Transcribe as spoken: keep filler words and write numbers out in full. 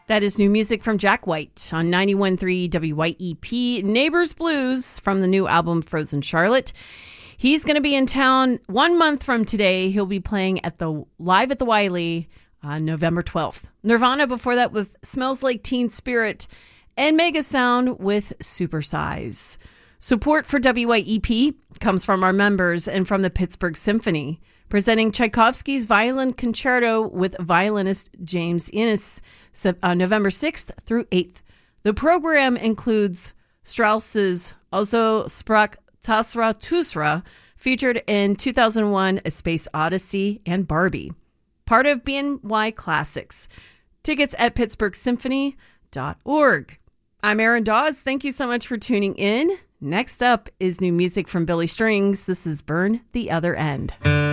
That is new music from Jack White on ninety-one point three W Y E P, Neighbors Blues from the new album Frozen Charlotte. He's going to be in town one month from today. He'll be playing at the live at the Wiley on November twelfth. Nirvana before that with Smells Like Teen Spirit, and Mega Sound with Supersize. Support for W Y E P comes from our members and from the Pittsburgh Symphony, presenting Tchaikovsky's Violin Concerto with violinist James Innes on November sixth through eighth. The program includes Strauss's Also Sprach Zarathustra, featured in two thousand one A Space Odyssey, and Barbie. Part of B N Y Classics. Tickets at pittsburgh symphony dot org. I'm Erin Dawes. Thank you so much for tuning in. Next up is new music from Billy Strings. This is Burn the Other End.